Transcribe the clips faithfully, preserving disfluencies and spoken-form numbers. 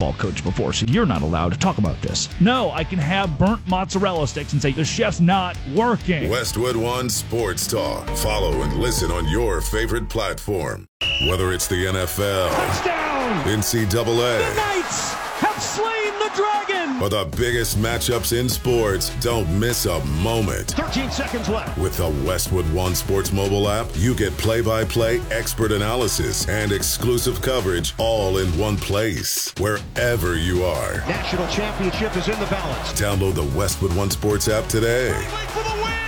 football coach before, so you're not allowed to talk about this. No, I can have burnt mozzarella sticks and say, the chef's not working. Westwood One Sports Talk. Follow and listen on your favorite platform. Whether it's the N F L, Touchdown! N C double A, The Knights have slain the dragon! or the biggest matchups in sports, don't miss a moment. thirteen seconds left. With the Westwood One Sports mobile app, you get play-by-play expert analysis and exclusive coverage all in one place, wherever you are. National championship is in the balance. Download the Westwood One Sports app today. For the win!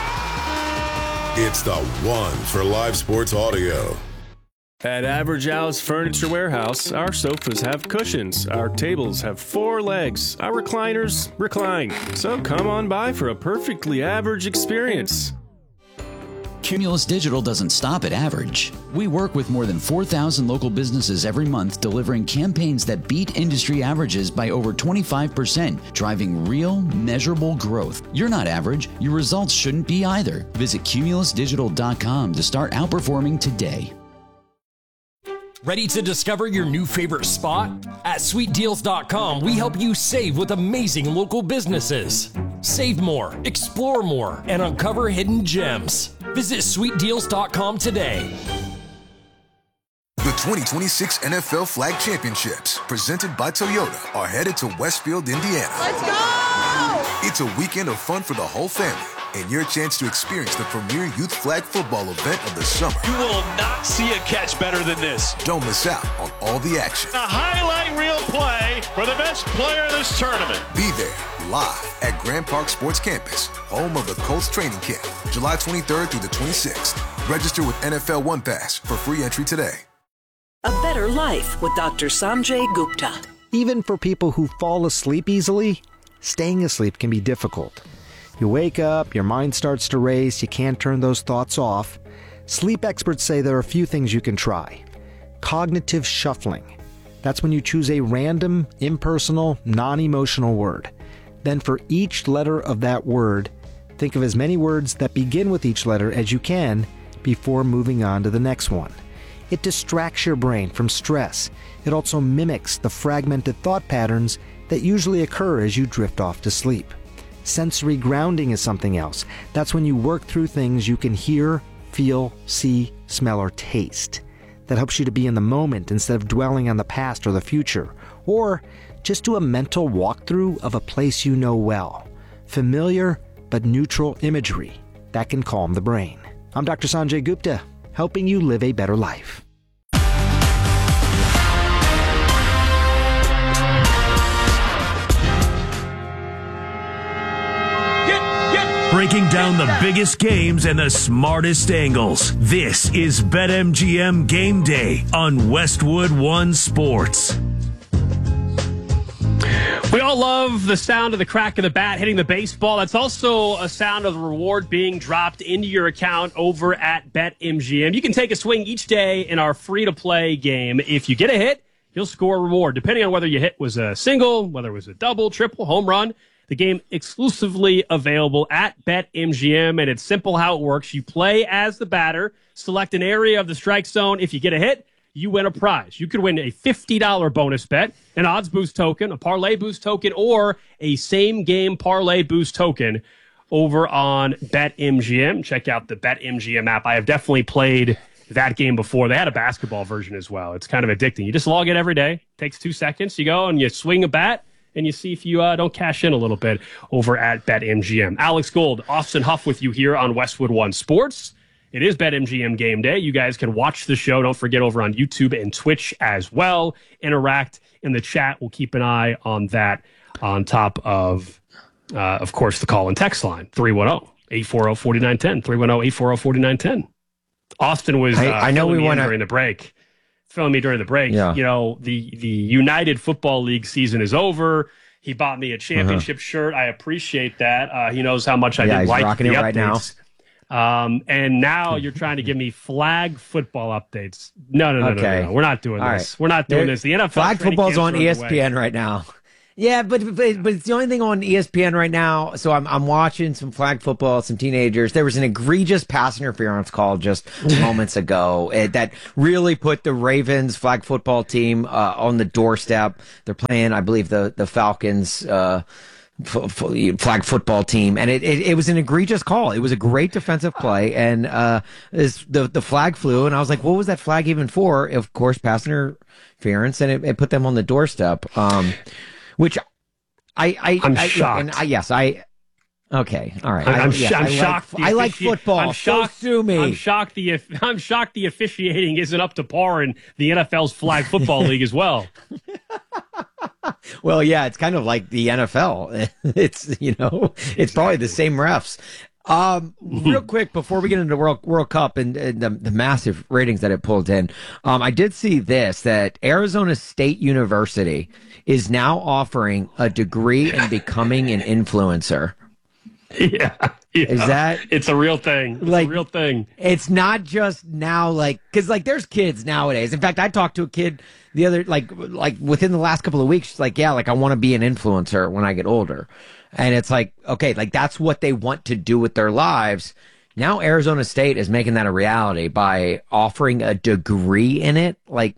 It's the one for live sports audio. At Average Al's Furniture Warehouse, our sofas have cushions, our tables have four legs, our recliners recline. So come on by for a perfectly average experience. Cumulus Digital doesn't stop at average. We work with more than four thousand local businesses every month, delivering campaigns that beat industry averages by over twenty-five percent, driving real, measurable growth. You're not average. Your results shouldn't be either. Visit cumulus digital dot com to start outperforming today. Ready to discover your new favorite spot? At sweet deals dot com, we help you save with amazing local businesses. Save more, explore more, and uncover hidden gems. Visit sweet deals dot com today. The twenty twenty-six N F L Flag Championships, presented by Toyota, are headed to Westfield, Indiana. Let's go! It's a weekend of fun for the whole family, and your chance to experience the premier youth flag football event of the summer. You will not see a catch better than this. Don't miss out on all the action. A highlight reel play for the best player in this tournament. Be there, live at Grand Park Sports Campus, home of the Colts training camp, July twenty-third through the twenty-sixth. Register with N F L One Pass for free entry today. A better life with Doctor Sanjay Gupta. Even for people who fall asleep easily, staying asleep can be difficult. You wake up, your mind starts to race, you can't turn those thoughts off. Sleep experts say there are a few things you can try. Cognitive shuffling. That's when you choose a random, impersonal, non-emotional word. Then for each letter of that word, think of as many words that begin with each letter as you can before moving on to the next one. It distracts your brain from stress. It also mimics the fragmented thought patterns that usually occur as you drift off to sleep. Sensory grounding is something else. That's when you work through things you can hear, feel, see, smell, or taste. That helps you to be in the moment instead of dwelling on the past or the future. Or just do a mental walkthrough of a place you know well. Familiar but neutral imagery. That can calm the brain. I'm Doctor Sanjay Gupta, helping you live a better life. Breaking down the biggest games and the smartest angles. This is BetMGM Game Day on Westwood One Sports. We all love the sound of the crack of the bat hitting the baseball. That's also a sound of the reward being dropped into your account over at BetMGM. You can take a swing each day in our free-to-play game. If you get a hit, you'll score a reward, depending on whether your hit was a single, whether it was a double, triple, home run. The game exclusively available at BetMGM, and it's simple how it works. You play as the batter, select an area of the strike zone. If you get a hit, you win a prize. You could win a fifty dollars bonus bet, an odds boost token, a parlay boost token, or a same-game parlay boost token over on BetMGM. Check out the BetMGM app. I have definitely played that game before. They had a basketball version as well. It's kind of addicting. You just log in every day. Takes two seconds. You go and you swing a bat, and you see if you uh, don't cash in a little bit over at BetMGM. Alex Gold, Austin Huff with you here on Westwood One Sports. It is BetMGM Game Day. You guys can watch the show. Don't forget over on YouTube and Twitch as well. Interact in the chat. We'll keep an eye on that on top of, uh, of course, the call and text line, three one zero, eight four zero, four nine one zero, three one zero, eight four zero, four nine one zero. Austin was uh, I, I know we want during the break. Filling me during the break. Yeah. You know, the, the United Football League season is over. He bought me a championship uh-huh. shirt. I appreciate that. Uh, he knows how much I yeah, didn't he's like rocking the it updates. right now. Um, and now you're trying to give me flag football updates. No, no, no, okay. no, no, no. We're not doing All this. right. We're not doing There, this. The N F L flag football's on E S P N away. right now. Yeah, but, but but it's the only thing on E S P N right now. So I'm I'm watching some flag football, some teenagers. There was an egregious pass interference call just moments ago uh, that really put the Ravens flag football team uh, on the doorstep. They're playing, I believe, the the Falcons uh, f- f- flag football team, and it, it it was an egregious call. It was a great defensive play, and uh, this, the the flag flew, and I was like, what was that flag even for? Of course, pass interference, and it, it put them on the doorstep. Um, Which I, I, I'm I, shocked. And I, yes, I, okay. All right. I'm, I, yes, I'm I shocked. Like, I like football. I'm shocked. So sue me. I'm shocked the, I'm shocked the officiating isn't up to par in the N F L's flag football league as well. Well, yeah, it's kind of like the N F L. It's, you know, it's probably the same refs. Um, real quick before we get into World World Cup and, and the, the massive ratings that it pulled in, um, I did see this that Arizona State University is now offering a degree in becoming an influencer. Yeah, yeah. Is that it's a real thing? It's like a real thing. It's not just now, like because like there's kids nowadays. In fact, I talked to a kid the other like like within the last couple of weeks. She's like, yeah, like I want to be an influencer when I get older. And it's like, okay, like that's what they want to do with their lives. Now Arizona State is making that a reality by offering a degree in it. Like,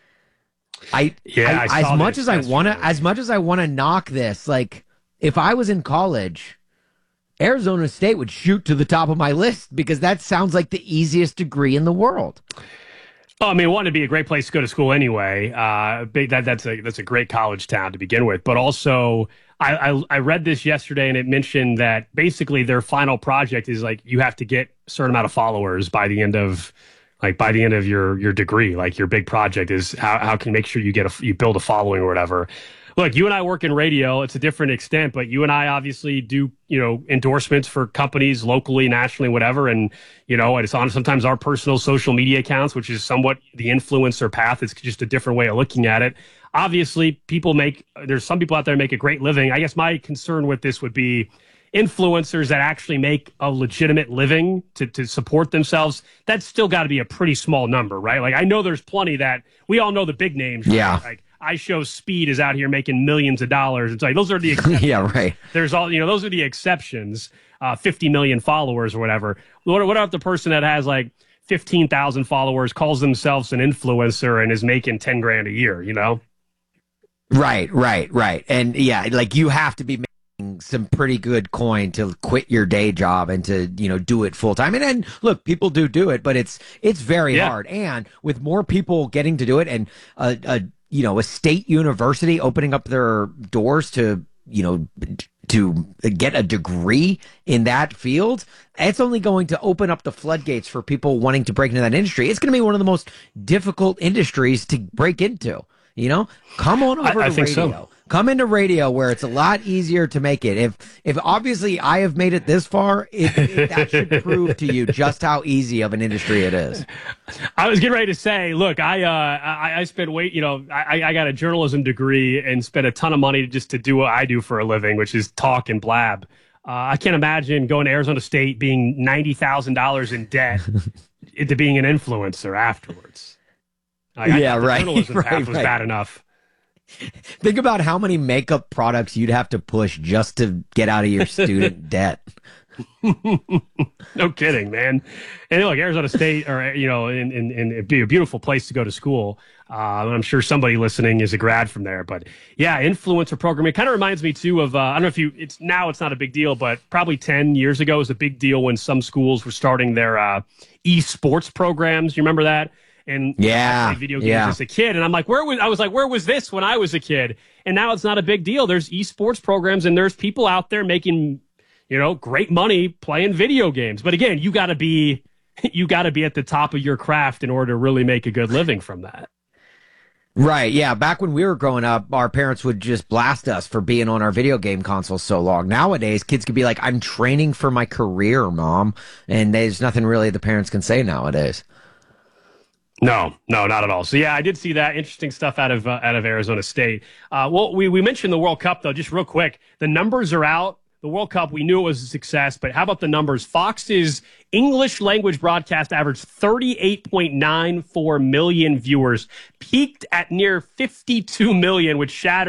I, yeah, I, I as much this as I want to, as much as I want to knock this, like, if I was in college, Arizona State would shoot to the top of my list because that sounds like the easiest degree in the world. Oh, I mean, it wanted to be a great place to go to school anyway. Uh, big, that that's a that's a great college town to begin with. But also, I, I I read this yesterday, and it mentioned that basically their final project is like you have to get a certain amount of followers by the end of like by the end of your your degree. Like your big project is how how can you make sure you get a you build a following or whatever. Look, you and I work in radio. It's a different extent, but you and I obviously do, you know, endorsements for companies locally, nationally, whatever. And, you know, it's on sometimes our personal social media accounts, which is somewhat the influencer path. It's just a different way of looking at it. Obviously, people make, there's some people out there make a great living. I guess my concern with this would be influencers that actually make a legitimate living to, to support themselves. That's still got to be a pretty small number, right? Like, I know there's plenty that we all know the big names. Right? Yeah. Like, I Show Speed is out here making millions of dollars. It's like, those are the exceptions. Yeah, right. There's all, you know, those are the exceptions, uh, fifty million followers or whatever. What, what about the person that has like fifteen thousand followers, calls themselves an influencer and is making ten grand a year, you know? Right, right, right. And yeah, like you have to be making some pretty good coin to quit your day job and to, you know, do it full time. And then look, people do do it, but it's, it's very Yeah. hard. And with more people getting to do it and a, a, you know, a state university opening up their doors to, you know, to get a degree in that field, it's only going to open up the floodgates for people wanting to break into that industry. It's going to be one of the most difficult industries to break into. You know, come on over I, I to think radio. so. Come into radio where it's a lot easier to make it. If if obviously I have made it this far, it, it, that should prove to you just how easy of an industry it is. I was getting ready to say, look, I uh, I, I spent wait, you know, I, I got a journalism degree and spent a ton of money just to do what I do for a living, which is talk and blab. Uh, I can't imagine going to Arizona State being ninety thousand dollars in debt into being an influencer afterwards. Like, Yeah, I thought the right, journalism right, path was right. bad enough. Think about how many makeup products you'd have to push just to get out of your student debt. No kidding, man. And look, Arizona State, or you know, in in, in it'd be a beautiful place to go to school. Uh, I'm sure somebody listening is a grad from there. But yeah, influencer program. It kind of reminds me too of uh, I don't know if you. It's now it's not a big deal, but probably ten years ago it was a big deal when some schools were starting their uh, esports programs. You remember that? And Yeah, I played video games yeah. as a kid, and I'm like, where was I was like, where was this when I was a kid? And now it's not a big deal. There's esports programs, and there's people out there making, you know, great money playing video games. But again, you got to be, you got to be at the top of your craft in order to really make a good living from that. Right, yeah. Back when we were growing up, our parents would just blast us for being on our video game consoles so long. Nowadays, kids could be like, I'm training for my career, Mom. And there's nothing really the parents can say nowadays. No, no, not at all. So yeah, I did see that interesting stuff out of uh, out of Arizona State. Uh, well, we we mentioned the World Cup though, just real quick. The numbers are out. The World Cup, we knew it was a success, but how about the numbers? Fox's English language broadcast averaged thirty-eight point nine four million viewers, peaked at near fifty-two million, which shattered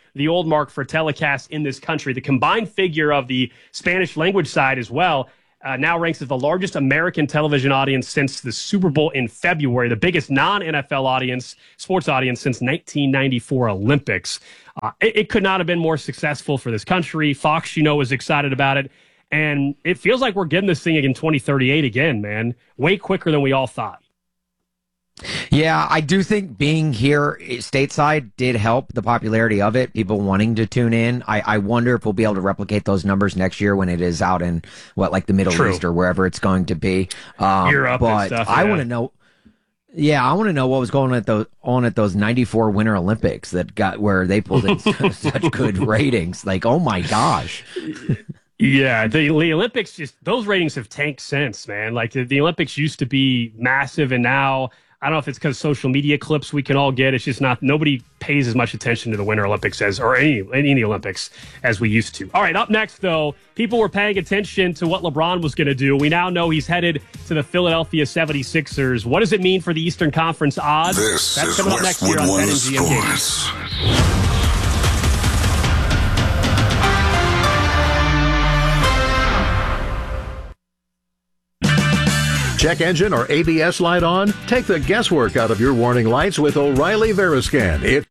the old mark for telecast in this country. The combined figure of the Spanish language side as well uh, now ranks as the largest American television audience since the Super Bowl in February, the biggest non-N F L audience, sports audience since nineteen ninety-four Olympics. Uh, it, it could not have been more successful for this country. Fox, you know, was excited about it. And it feels like we're getting this thing in twenty thirty-eight again, man. Way quicker than we all thought. Yeah, I do think being here stateside did help the popularity of it, people wanting to tune in. I, I wonder if we'll be able to replicate those numbers next year when it is out in, what, like the Middle True. East or wherever it's going to be. Um, Europe but and stuff, I yeah. want to know. Yeah, I want to know what was going on at those on at those ninety-four Winter Olympics that got where they pulled in such good ratings. Like, oh my gosh. Yeah, the, the Olympics, just those ratings have tanked since, man. Like the, the Olympics used to be massive, and now I don't know if it's because social media clips we can all get. It's just not, nobody pays as much attention to the Winter Olympics as, or any, any of the Olympics as we used to. All right, up next, though, people were paying attention to what LeBron was going to do. We now know he's headed to the Philadelphia seventy-sixers. What does it mean for the Eastern Conference odds? This That's is coming up next year on Westwood BetMGM One Games. Sports. Check engine or A B S light on? Take the guesswork out of your warning lights with O'Reilly Veriscan. It